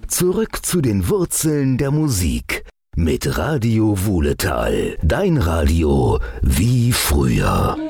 Zurück zu den Wurzeln der Musik mit Radio Wuhletal. Dein Radio wie früher.